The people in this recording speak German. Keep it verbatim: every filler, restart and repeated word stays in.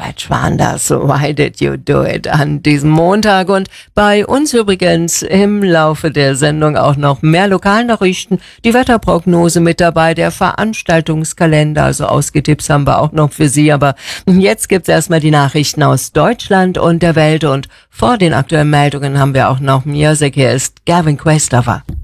Stretch waren das, Why Did You Do It, an diesem Montag. Und bei uns übrigens im Laufe der Sendung auch noch mehr Lokalnachrichten, die Wetterprognose mit dabei, der Veranstaltungskalender, also ausgetippt haben wir auch noch für Sie. Aber jetzt gibt's erstmal die Nachrichten aus Deutschland und der Welt, und vor den aktuellen Meldungen haben wir auch noch Music. Hier ist Gavin Questover.